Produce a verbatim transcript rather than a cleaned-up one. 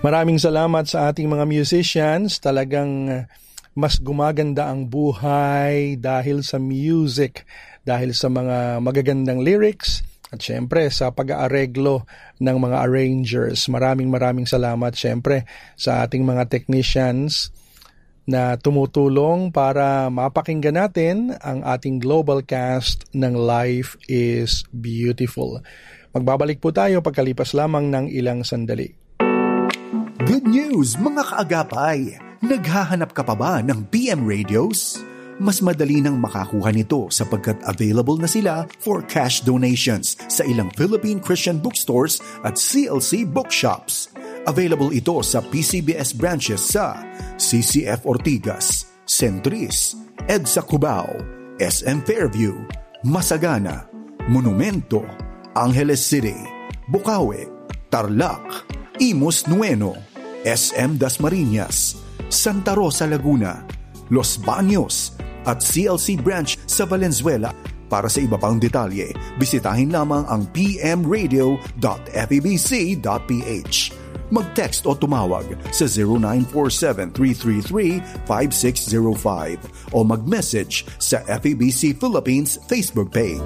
Maraming salamat sa ating mga musicians. Talagang mas gumaganda ang buhay dahil sa music, dahil sa mga magagandang lyrics, at syempre sa pag-aareglo ng mga arrangers. Maraming maraming salamat syempre sa ating mga technicians na tumutulong para mapakinggan natin ang ating global cast ng Life is Beautiful. Magbabalik po tayo pagkalipas lamang ng ilang sandali. Good news mga kaagapay! Naghahanap ka pa ba ng P M radios? Mas madali nang makakuha nito sapagkat available na sila for cash donations sa ilang Philippine Christian bookstores at C L C bookshops. Available ito sa P C B S branches sa C C F Ortigas, Centris, EDSA Cubao, S M Fairview, Masagana, Monumento, Angeles City, Bukawi, Tarlac, Imus Nueno, S M Dasmariñas, Santa Rosa Laguna, Los Baños at C L C branch sa Valenzuela. Para sa iba pang detalye, bisitahin lamang ang p m radio dot f e b c dot p h. Mag-text o tumawag sa zero nine four seven, three three three, five six zero five o mag-message sa F E B C Philippines Facebook page.